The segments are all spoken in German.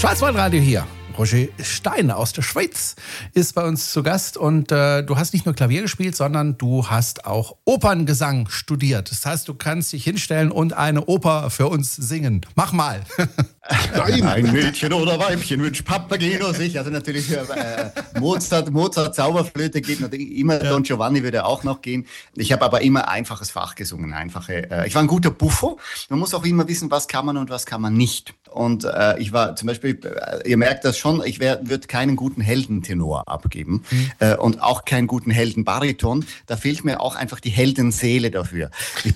Schwarzwaldradio hier. Roger Stein aus der Schweiz ist bei uns zu Gast und du hast nicht nur Klavier gespielt, sondern du hast auch Operngesang studiert. Das heißt, du kannst dich hinstellen und eine Oper für uns singen. Mach mal. Nein, ein Mädchen oder Weibchen wünscht Papageno sich. Also natürlich Mozart Zauberflöte geht natürlich immer. Ja. Don Giovanni würde auch noch gehen. Ich habe aber immer einfaches Fach gesungen. Ich war ein guter Buffo. Man muss auch immer wissen, was kann man und was kann man nicht. Und ich war zum Beispiel, ihr merkt das schon, ich würde keinen guten Heldentenor abgeben und auch keinen guten Heldenbariton. Da fehlt mir auch einfach die Heldenseele dafür. Ich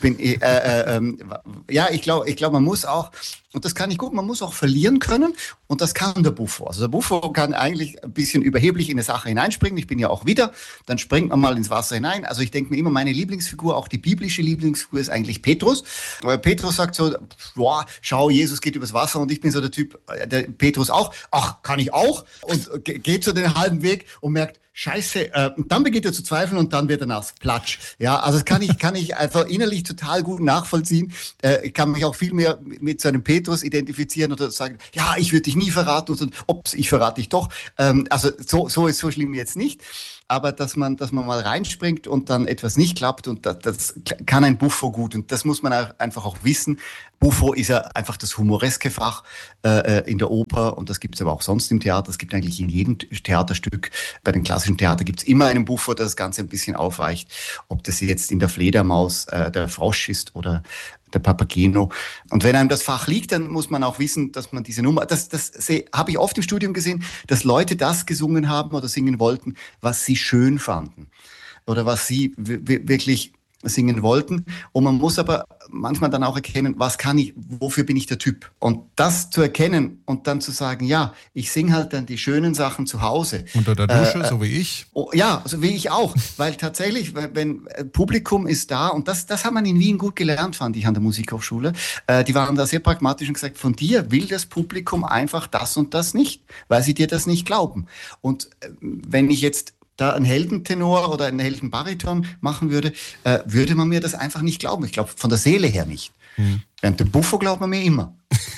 glaube, man muss auch, und das kann ich gut, man muss auch verlieren können und das kann der Buffo. Also der Buffo kann eigentlich ein bisschen überheblich in eine Sache hineinspringen. Ich bin ja auch wieder, dann springt man mal ins Wasser hinein. Also ich denke mir immer, meine Lieblingsfigur, auch die biblische Lieblingsfigur ist eigentlich Petrus. Weil Petrus sagt so, boah, schau, Jesus geht übers Wasser und ich bin so der Typ, der Petrus auch, ach, kann ich auch? Und geht so den halben Weg und merkt, Scheiße, und dann beginnt er zu zweifeln und dann wird er nass, platsch. Ja, also das kann ich einfach innerlich total gut nachvollziehen. Ich kann mich auch viel mehr mit so einem Petrus identifizieren oder sagen, ja, ich würde dich nie verraten und ich verrate dich doch. Also so ist so schlimm jetzt nicht. Aber dass man mal reinspringt und dann etwas nicht klappt und das kann ein Buffo gut und das muss man einfach auch wissen. Buffo ist ja einfach das humoreske Fach in der Oper und das gibt es aber auch sonst im Theater. Es gibt eigentlich in jedem Theaterstück, bei den klassischen Theater gibt es immer einen Buffo, der das Ganze ein bisschen aufweicht. Ob das jetzt in der Fledermaus der Frosch ist oder der Papageno. Und wenn einem das Fach liegt, dann muss man auch wissen, dass man diese Nummer, das habe ich oft im Studium gesehen, dass Leute das gesungen haben oder singen wollten, was sie schön fanden oder was sie wirklich singen wollten. Und man muss aber manchmal dann auch erkennen, was kann ich, wofür bin ich der Typ? Und das zu erkennen und dann zu sagen, ja, ich singe halt dann die schönen Sachen zu Hause. Unter der Dusche, so wie ich? Ja, so wie ich auch. Weil tatsächlich, wenn Publikum ist da, und das hat man in Wien gut gelernt, fand ich an der Musikhochschule, die waren da sehr pragmatisch und gesagt, von dir will das Publikum einfach das und das nicht, weil sie dir das nicht glauben. Und wenn ich jetzt da einen Heldentenor oder einen Heldenbariton machen würde, würde man mir das einfach nicht glauben. Ich glaube, von der Seele her nicht. Während dem Buffo glaubt man mir immer.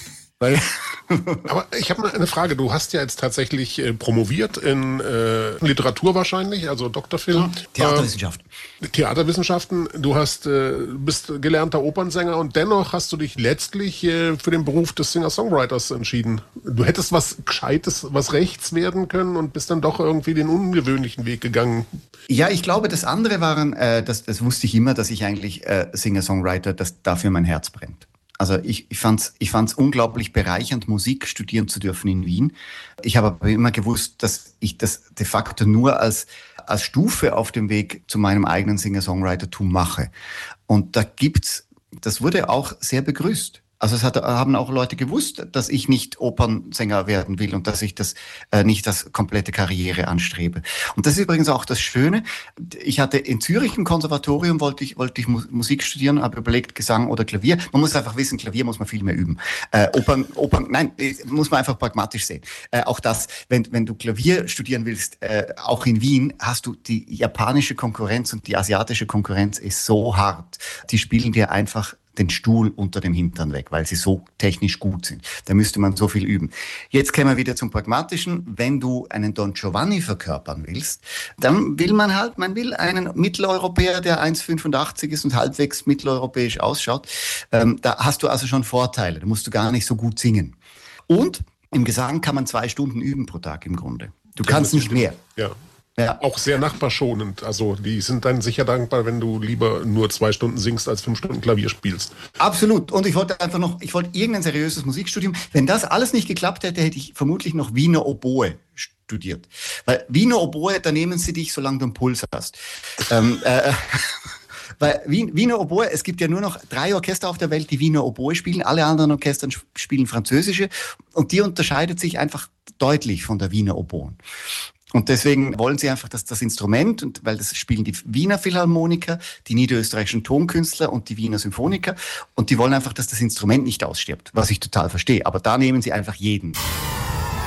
Aber ich habe mal eine Frage. Du hast ja jetzt tatsächlich promoviert in Literatur wahrscheinlich, also Doktorfilm. Theaterwissenschaften. Theaterwissenschaften. Du bist gelernter Opernsänger und dennoch hast du dich letztlich für den Beruf des Singer-Songwriters entschieden. Du hättest was Gescheites, was Rechts werden können und bist dann doch irgendwie den ungewöhnlichen Weg gegangen. Ja, ich glaube, das andere waren, das wusste ich immer, dass ich eigentlich Singer-Songwriter, dass dafür mein Herz brennt. Also ich fand's unglaublich bereichernd, Musik studieren zu dürfen in Wien. Ich habe aber immer gewusst, dass ich das de facto nur als Stufe auf dem Weg zu meinem eigenen Singer-Songwriter-Tum mache. Und das wurde auch sehr begrüßt. Also haben auch Leute gewusst, dass ich nicht Opernsänger werden will und dass ich das nicht als komplette Karriere anstrebe. Und das ist übrigens auch das Schöne. Ich hatte in Zürich im Konservatorium, wollte ich Musik studieren, habe überlegt, Gesang oder Klavier. Man muss einfach wissen, Klavier muss man viel mehr üben. Opern, nein, muss man einfach pragmatisch sehen. Auch das, wenn du Klavier studieren willst, auch in Wien, hast du die japanische Konkurrenz und die asiatische Konkurrenz ist so hart. Die spielen dir einfach den Stuhl unter dem Hintern weg, weil sie so technisch gut sind. Da müsste man so viel üben. Jetzt kämen wir wieder zum Pragmatischen. Wenn du einen Don Giovanni verkörpern willst, dann will man will einen Mitteleuropäer, der 1,85 ist und halbwegs mitteleuropäisch ausschaut. Da hast du also schon Vorteile. Da musst du gar nicht so gut singen. Und im Gesang kann man 2 Stunden üben pro Tag im Grunde. Du kannst nicht mehr. Ja. Ja. Auch sehr nachbarschonend. Also die sind dann sicher dankbar, wenn du lieber nur 2 Stunden singst, als 5 Stunden Klavier spielst. Absolut. Und ich wollte irgendein seriöses Musikstudium. Wenn das alles nicht geklappt hätte, hätte ich vermutlich noch Wiener Oboe studiert. Weil Wiener Oboe, da nehmen sie dich, solange du einen Puls hast. Weil Wiener Oboe, es gibt ja nur noch 3 Orchester auf der Welt, die Wiener Oboe spielen. Alle anderen Orchester spielen französische. Und die unterscheidet sich einfach deutlich von der Wiener Oboen. Und deswegen wollen sie einfach, dass das Instrument, und weil das spielen die Wiener Philharmoniker, die niederösterreichischen Tonkünstler und die Wiener Symphoniker, und die wollen einfach, dass das Instrument nicht ausstirbt, was ich total verstehe. Aber da nehmen sie einfach jeden.